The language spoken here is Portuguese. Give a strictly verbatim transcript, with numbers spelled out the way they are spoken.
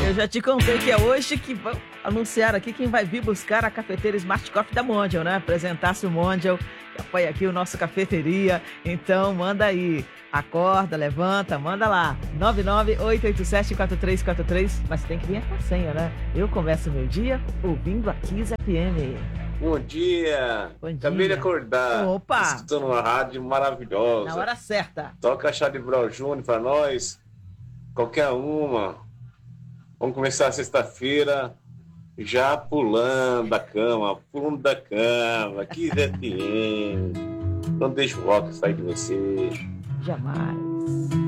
Eu já te contei que é hoje que vão anunciar aqui quem vai vir buscar a cafeteira Smart Coffee da Mondial, né? Apresentar-se o Mondial, que apoia aqui o nosso Cafeteria. Então, manda aí. Acorda, levanta, manda lá. nove nove oito oito sete quatro três quatro três. Mas tem que vir com a senha, né? Eu começo meu dia ouvindo a Kiss F M. Bom dia. Bom dia. Acabei de acordar. Opa! Estou numa rádio maravilhosa. Na hora certa. Toca a Charlie Brown Júnior pra nós. Qualquer uma. Vamos começar a sexta-feira já pulando da cama, pulando da cama. Que F M. Não deixa o rock sair de você. Jamais.